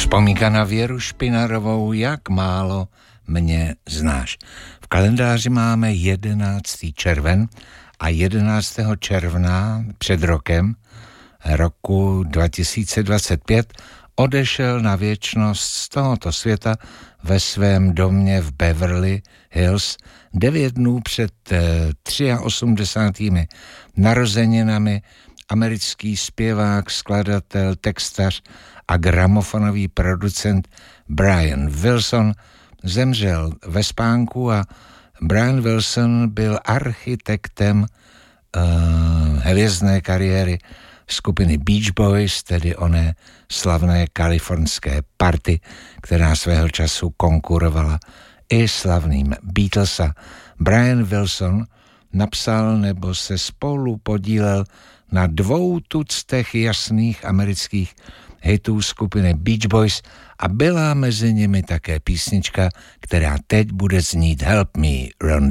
Vzpomínka na Věru Špinarovou, jak málo mě znáš. V kalendáři máme 11. červen a 11. června před rokem, roku 2025, odešel na věčnost z tohoto světa ve svém domě v Beverly Hills 9 dnů před 83. narozeninami americký zpěvák, skladatel, textař a gramofonový producent Brian Wilson zemřel ve spánku a Brian Wilson byl architektem hvězdné kariéry skupiny Beach Boys, tedy oné slavné kalifornské party, která svého času konkurovala i slavným Beatles. A Brian Wilson napsal nebo se spolu podílel na 200 jasných amerických hitů skupiny Beach Boys a byla mezi nimi také písnička, která teď bude znít Help Me Run